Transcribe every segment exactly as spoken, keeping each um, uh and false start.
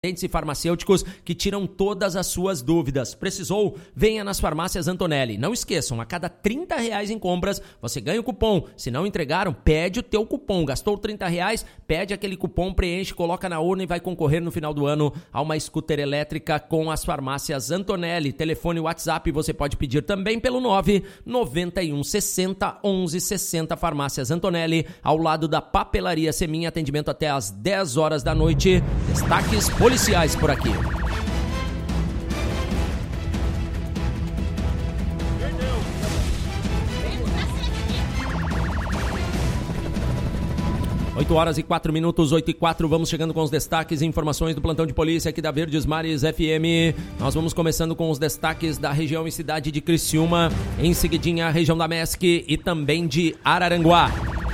e farmacêuticos que tiram todas as suas dúvidas. Precisou? Venha nas farmácias Antonelli. Não esqueçam, a cada trinta reais em compras, você ganha o cupom. Se não entregaram, pede o teu cupom. Gastou trinta reais? Pede aquele cupom, preenche, coloca na urna e vai concorrer no final do ano a uma scooter elétrica com as farmácias Antonelli. Telefone e WhatsApp você pode pedir também pelo nove nove um sessenta onze sessenta. Farmácias Antonelli, ao lado da Papelaria Seminha. Atendimento até às dez horas da noite. Destaques policiais por aqui. oito horas e quatro minutos, oito e quatro, vamos chegando com os destaques e informações do plantão de polícia aqui da Verdes Mares F M. Nós vamos começando com os destaques da região e cidade de Criciúma, em seguidinha a região da Mesc e também de Araranguá.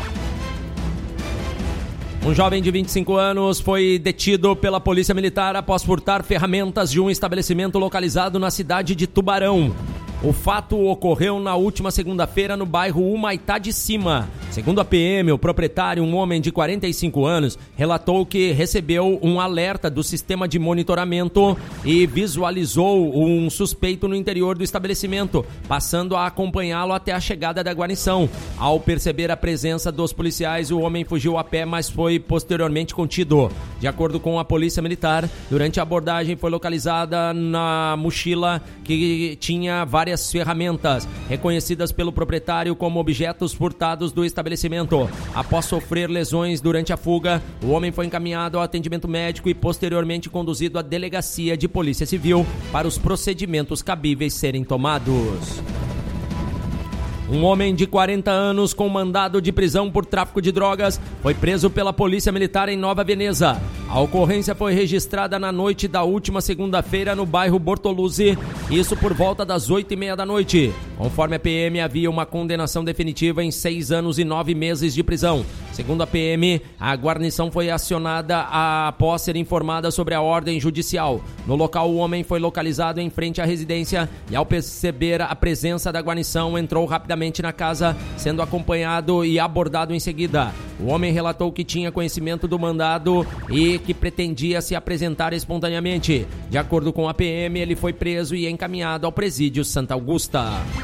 Um jovem de vinte e cinco anos foi detido pela Polícia Militar após furtar ferramentas de um estabelecimento localizado na cidade de Tubarão. O fato ocorreu na última segunda-feira no bairro Humaitá de Cima. Segundo a P M, o proprietário, um homem de quarenta e cinco anos, relatou que recebeu um alerta do sistema de monitoramento e visualizou um suspeito no interior do estabelecimento, passando a acompanhá-lo até a chegada da guarnição. Ao perceber a presença dos policiais, o homem fugiu a pé, mas foi posteriormente contido. De acordo com a Polícia Militar, durante a abordagem foi localizada na mochila que tinha várias várias ferramentas, reconhecidas pelo proprietário como objetos furtados do estabelecimento. Após sofrer lesões durante a fuga, o homem foi encaminhado ao atendimento médico e posteriormente conduzido à delegacia de polícia civil para os procedimentos cabíveis serem tomados. Um homem de quarenta anos com mandado de prisão por tráfico de drogas foi preso pela Polícia Militar em Nova Veneza. A ocorrência foi registrada na noite da última segunda-feira no bairro Bortoluzzi, isso por volta das oito e meia da noite. Conforme a P M, havia uma condenação definitiva em seis anos e nove meses de prisão. Segundo a P M, a guarnição foi acionada após ser informada sobre a ordem judicial. No local, o homem foi localizado em frente à residência e, ao perceber a presença da guarnição, entrou rapidamente na casa, sendo acompanhado e abordado em seguida. O homem relatou que tinha conhecimento do mandado e que pretendia se apresentar espontaneamente. De acordo com a P M, ele foi preso e encaminhado ao presídio Santa Augusta.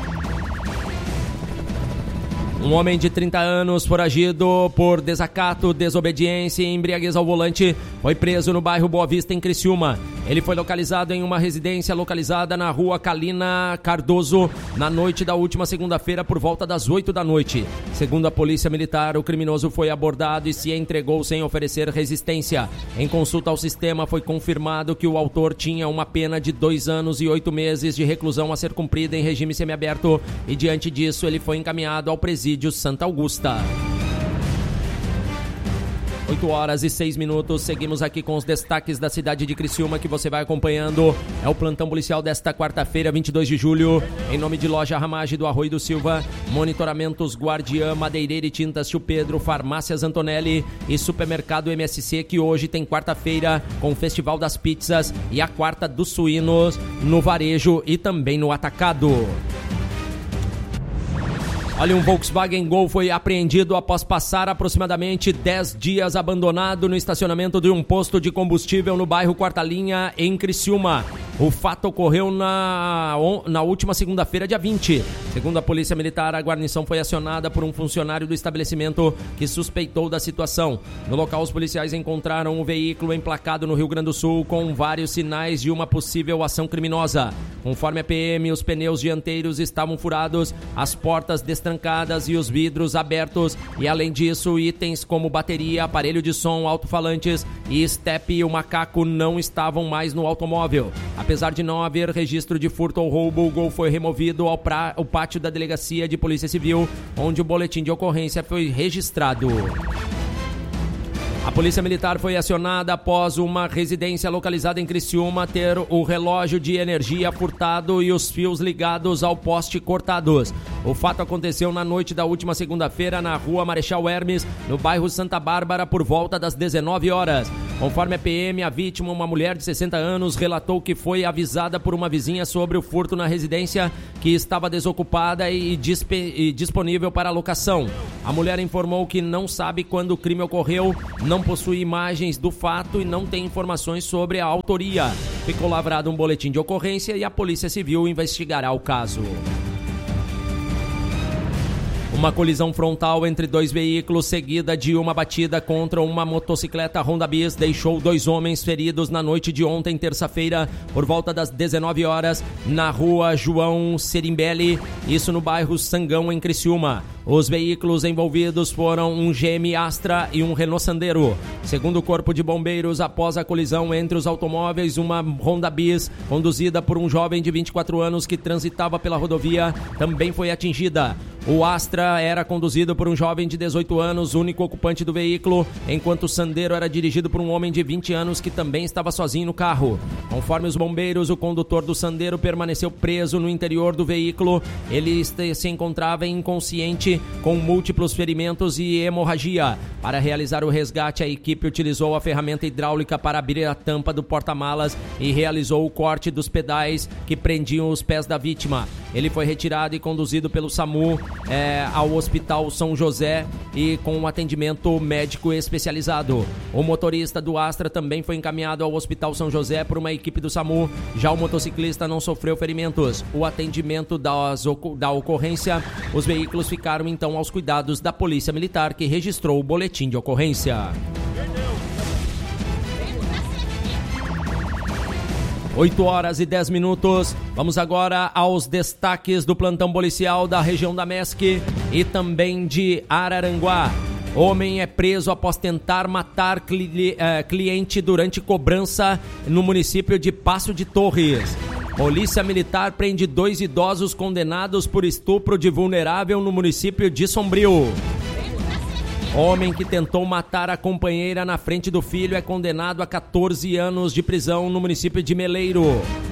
Um homem de trinta anos, foragido por desacato, desobediência e embriaguez ao volante, foi preso no bairro Boa Vista, em Criciúma. Ele foi localizado em uma residência localizada na rua Calina Cardoso na noite da última segunda-feira por volta das oito da noite. Segundo a Polícia Militar, o criminoso foi abordado e se entregou sem oferecer resistência. Em consulta ao sistema, foi confirmado que o autor tinha uma pena de dois anos e oito meses de reclusão a ser cumprida em regime semiaberto e, diante disso, ele foi encaminhado ao presídio Santa Augusta. oito horas e seis minutos, seguimos aqui com os destaques da cidade de Criciúma que você vai acompanhando. É o plantão policial desta quarta-feira, vinte e dois de julho, em nome de Loja Ramage do Arroio do Silva, Monitoramentos Guardiã, Madeireira e Tintas Tio Pedro, Farmácias Antonelli e Supermercado M S C, que hoje tem quarta-feira com o Festival das Pizzas e a quarta dos suínos no varejo e também no atacado. Olha, um Volkswagen Gol foi apreendido após passar aproximadamente dez dias abandonado no estacionamento de um posto de combustível no bairro Quarta Linha, em Criciúma. O fato ocorreu na, na última segunda-feira, dia vinte. Segundo a Polícia Militar, a guarnição foi acionada por um funcionário do estabelecimento que suspeitou da situação. No local, os policiais encontraram um veículo emplacado no Rio Grande do Sul com vários sinais de uma possível ação criminosa. Conforme a P M, os pneus dianteiros estavam furados, as portas destrancadas e os vidros abertos. E, além disso, itens como bateria, aparelho de som, alto-falantes e estepe e o macaco não estavam mais no automóvel. Apesar de não haver registro de furto ou roubo, o Gol foi removido ao, pra... ao pátio da Delegacia de Polícia Civil, onde o boletim de ocorrência foi registrado. A Polícia Militar foi acionada após uma residência localizada em Criciúma ter o relógio de energia furtado e os fios ligados ao poste cortados. O fato aconteceu na noite da última segunda-feira na rua Marechal Hermes, no bairro Santa Bárbara, por volta das dezenove horas. Conforme a P M, a vítima, uma mulher de sessenta anos, relatou que foi avisada por uma vizinha sobre o furto na residência que estava desocupada e, disp- e disponível para locação. A mulher informou que não sabe quando o crime ocorreu, não possui imagens do fato e não tem informações sobre a autoria. Ficou lavrado um boletim de ocorrência e a Polícia Civil investigará o caso. Uma colisão frontal entre dois veículos, seguida de uma batida contra uma motocicleta Honda Bis, deixou dois homens feridos na noite de ontem, terça-feira, por volta das dezenove horas, na rua João Serimbelli, isso no bairro Sangão, em Criciúma. Os veículos envolvidos foram um G M Astra e um Renault Sandero. Segundo o Corpo de Bombeiros, após a colisão entre os automóveis, uma Honda Bis, conduzida por um jovem de vinte e quatro anos que transitava pela rodovia, também foi atingida. O Astra era conduzido por um jovem de dezoito anos, único ocupante do veículo, enquanto o Sandero era dirigido por um homem de vinte anos que também estava sozinho no carro. Conforme os bombeiros, o condutor do Sandero permaneceu preso no interior do veículo. Ele se encontrava inconsciente, com múltiplos ferimentos e hemorragia. Para realizar o resgate, a equipe utilizou a ferramenta hidráulica para abrir a tampa do porta-malas e realizou o corte dos pedais que prendiam os pés da vítima. Ele foi retirado e conduzido pelo SAMU é, ao Hospital São José e com um atendimento médico especializado. O motorista do Astra também foi encaminhado ao Hospital São José por uma equipe do SAMU. Já o motociclista não sofreu ferimentos. O atendimento das, da ocorrência, os veículos ficaram então aos cuidados da Polícia Militar, que registrou o boletim de ocorrência. oito horas e dez minutos. Vamos agora aos destaques do plantão policial da região da Mesc e também de Araranguá. Homem é preso após tentar matar cli- eh, cliente durante cobrança no município de Passo de Torres. Polícia Militar prende dois idosos condenados por estupro de vulnerável no município de Sombrio. Homem que tentou matar a companheira na frente do filho é condenado a catorze anos de prisão no município de Meleiro.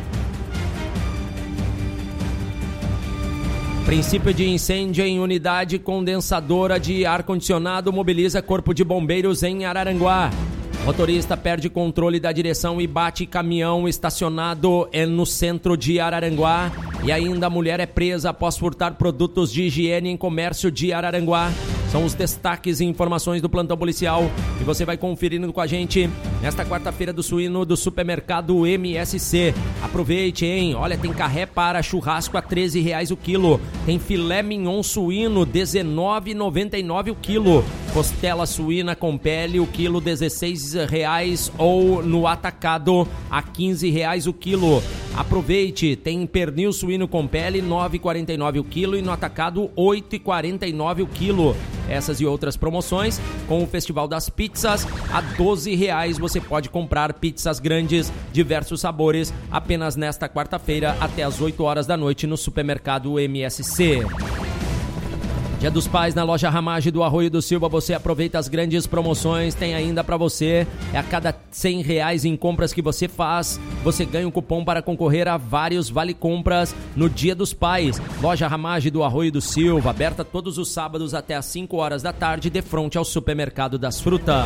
Princípio de incêndio em unidade condensadora de ar-condicionado mobiliza Corpo de Bombeiros em Araranguá. Motorista perde controle da direção e bate caminhão estacionado no centro de Araranguá. E ainda a mulher é presa após furtar produtos de higiene em comércio de Araranguá. São os destaques e informações do plantão policial que você vai conferindo com a gente nesta quarta-feira do suíno do supermercado M S C. Aproveite, hein? Olha, tem carré para churrasco a treze reais o quilo. Tem filé mignon suíno dezenove reais e noventa e nove centavos o quilo. Costela suína com pele o quilo dezesseis reais ou no atacado a quinze reais o quilo. Aproveite, tem pernil suíno com pele nove reais e quarenta e nove centavos o quilo e no atacado oito reais e quarenta e nove centavos o quilo. Essas e outras promoções com o Festival das Pizzas. A doze reais você pode comprar pizzas grandes, diversos sabores, apenas nesta quarta-feira até as oito horas da noite no supermercado M S C. Dia dos Pais na loja Ramage do Arroio do Silva, você aproveita as grandes promoções, tem ainda para você, é a cada cem reais em compras que você faz, você ganha um cupom para concorrer a vários vale-compras no Dia dos Pais. Loja Ramage do Arroio do Silva, aberta todos os sábados até às cinco horas da tarde, de frente ao supermercado das frutas.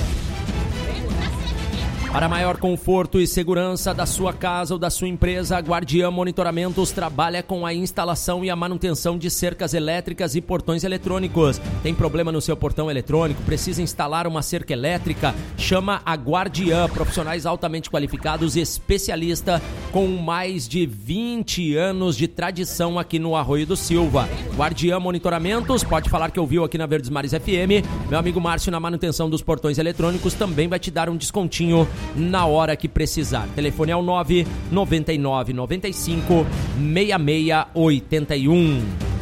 Para maior conforto e segurança da sua casa ou da sua empresa, a Guardiã Monitoramentos trabalha com a instalação e a manutenção de cercas elétricas e portões eletrônicos. Tem problema no seu portão eletrônico? Precisa instalar uma cerca elétrica? Chama a Guardiã, profissionais altamente qualificados e especialistas com mais de vinte anos de tradição aqui no Arroio do Silva. Guardiã Monitoramentos, pode falar que ouviu aqui na Verdes Mares F M. Meu amigo Márcio, na manutenção dos portões eletrônicos, também vai te dar um descontinho na hora que precisar. Telefone é o nove nove nove nove cinco seis seis oito um.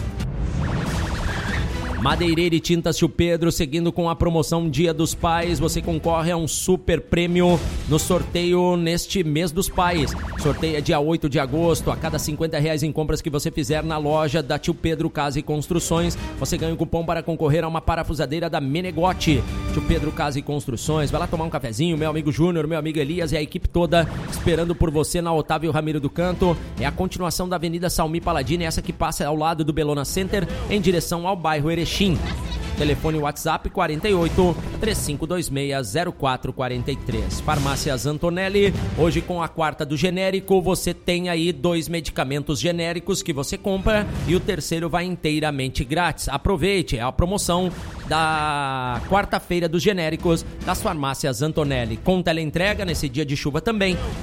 Madeireira e Tintas Tio Pedro, seguindo com a promoção Dia dos Pais, você concorre a um super prêmio no sorteio neste mês dos pais. Sorteio é dia oito de agosto, a cada cinquenta reais em compras que você fizer na loja da Tio Pedro Casa e Construções, você ganha um cupom para concorrer a uma parafusadeira da Menegote. Tio Pedro Casa e Construções, vai lá tomar um cafezinho, meu amigo Júnior, meu amigo Elias e a equipe toda esperando por você na Otávio Ramiro do Canto. É a continuação da Avenida Salmi Paladini, essa que passa ao lado do Belona Center, em direção ao bairro Erechim. Telefone WhatsApp quarenta e oito, três cinco dois seis, zero quatro quatro três. Farmácias Antonelli, hoje com a quarta do genérico, você tem aí dois medicamentos genéricos que você compra e o terceiro vai inteiramente grátis. Aproveite, é a promoção da quarta-feira dos genéricos das Farmácias Antonelli. Com teleentrega nesse dia de chuva também.